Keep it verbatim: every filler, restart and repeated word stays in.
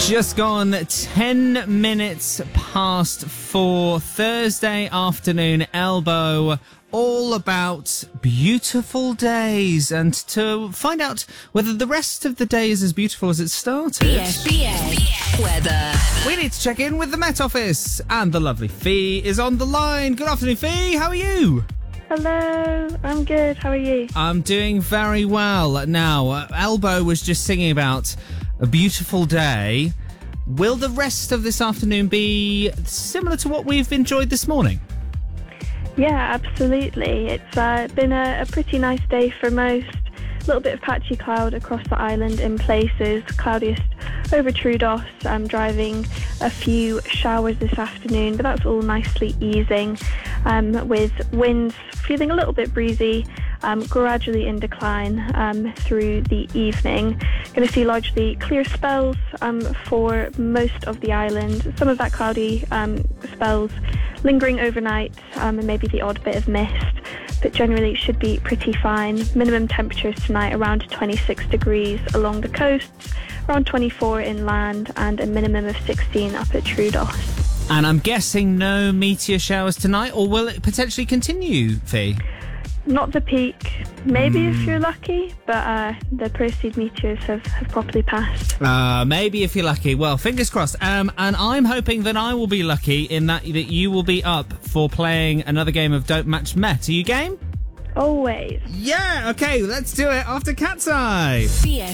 Just gone ten minutes past four, Thursday afternoon, Elbow, all about beautiful days. And to find out whether the rest of the day is as beautiful as it started, B S B S weather. we need to check in with the Met Office. And the lovely Fee is on the line. Good afternoon, Fee. How are you? Hello, I'm good. How are you? I'm doing very well. Now, uh, Elbow was just singing about a beautiful day. Will the rest of this afternoon be similar to what we've enjoyed this morning? Yeah, absolutely. It's uh, been a, a pretty nice day for most. A little bit of patchy cloud across the island in places. Cloudiest over Troodos. I'm driving a few showers this afternoon, but that's all nicely easing, um, with winds feeling a little bit breezy, um, gradually in decline um, through the evening. Going to see largely clear spells um, for most of the island. Some of that cloudy um, spells lingering overnight, um, and maybe the odd bit of mist. But generally it should be pretty fine. Minimum temperatures tonight around twenty-six degrees along the coasts, around twenty-four inland, and a minimum of sixteen up at Troodos. And I'm guessing no meteor showers tonight, or will it potentially continue, Fee? Not the peak, maybe mm. if you're lucky, but uh, the Perseid meteors have, have properly passed. Uh, maybe if you're lucky. Well, fingers crossed. Um, and I'm hoping that I will be lucky in that, that you will be up for playing another game of Don't Match Met. Are you game? Always. Yeah, okay, let's do it after Cat's Eye. B S